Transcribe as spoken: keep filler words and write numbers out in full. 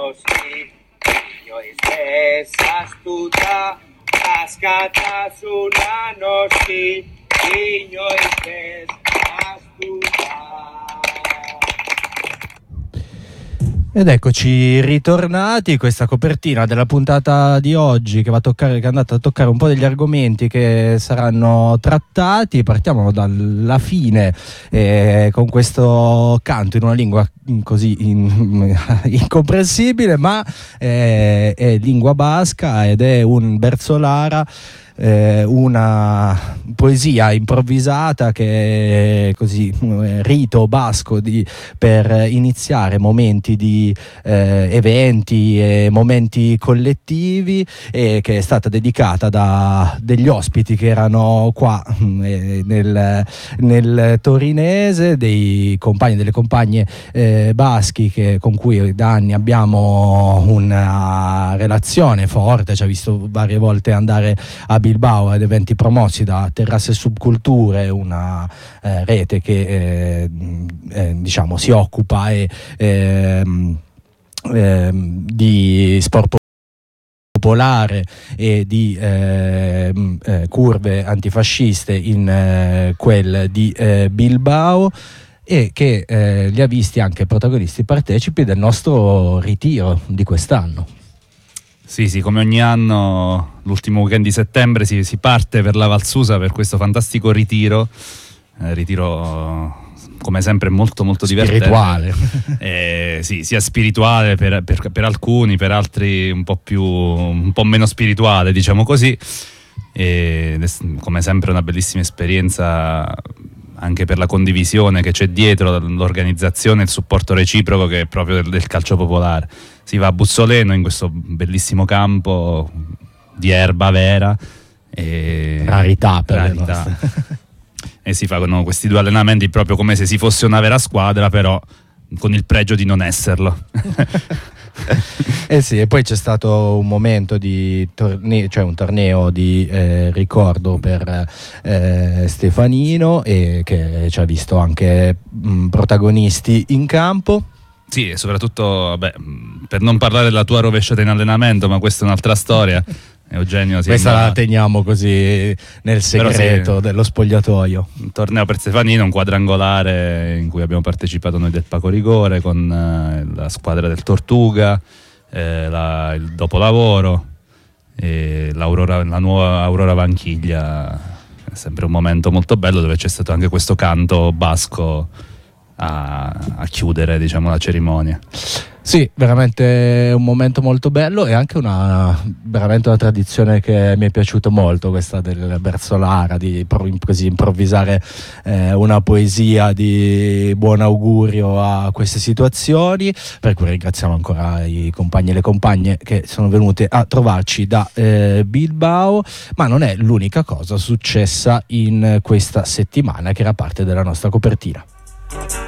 nostri, io e stessa stuta, cascata sulla nostri, io e stessa stuta. Ed eccoci ritornati, questa copertina della puntata di oggi che va a toccare, che è andata a toccare un po' degli argomenti che saranno trattati. Partiamo dalla fine eh, con questo canto in una lingua così in, incomprensibile, ma eh, è lingua basca ed è un Berzolara. Eh, una poesia improvvisata che è così un rito basco di, per iniziare momenti di eh, eventi e momenti collettivi, e che è stata dedicata da degli ospiti che erano qua eh, nel, nel torinese, dei compagni e delle compagne eh, baschi che, con cui da anni abbiamo una relazione forte. Ci ha visto varie volte andare a Bilbao ad eventi promossi da Terrasse Subculture, una eh, rete che eh, eh, diciamo si occupa e, eh, eh, di sport popolare e di eh, eh, curve antifasciste in eh, quel di eh, Bilbao, e che eh, li ha visti anche protagonisti partecipi del nostro ritiro di quest'anno. Sì, sì, come ogni anno, l'ultimo weekend di settembre si, si parte per la Valsusa per questo fantastico ritiro, eh, ritiro come sempre molto molto divertente. Spirituale. Eh, sì, sia spirituale per, per, per alcuni, per altri un po' più, un po' meno spirituale, diciamo così. E come sempre una bellissima esperienza anche per la condivisione che c'è dietro, l'organizzazione e il supporto reciproco che è proprio del, del calcio popolare. Si va a Buzzoleno in questo bellissimo campo di erba vera e rarità per rarità. Le nostre. E si fanno questi due allenamenti proprio come se si fosse una vera squadra, però con il pregio di non esserlo. Eh sì, e poi c'è stato un momento di torneo, cioè un torneo di eh, ricordo per eh, Stefanino, e che ci ha visto anche mh, protagonisti in campo. Sì, e soprattutto, vabbè, per non parlare della tua rovesciata in allenamento, ma questa è un'altra storia. Eugenio, questa la teniamo così nel segreto sì, dello spogliatoio. Un torneo per Stefanino, un quadrangolare in cui abbiamo partecipato noi del Paco Rigore con eh, la squadra del Tortuga, eh, la, il dopolavoro e l'Aurora, la nuova Aurora Vanchiglia. È sempre un momento molto bello dove c'è stato anche questo canto basco a, a chiudere, diciamo, la cerimonia. Sì, veramente un momento molto bello, e anche una veramente una tradizione che mi è piaciuta molto, questa del Berzolara, di così improvvisare eh, una poesia di buon augurio a queste situazioni, per cui ringraziamo ancora i compagni e le compagne che sono venute a trovarci da eh, Bilbao. Ma non è l'unica cosa successa in questa settimana che era parte della nostra copertina.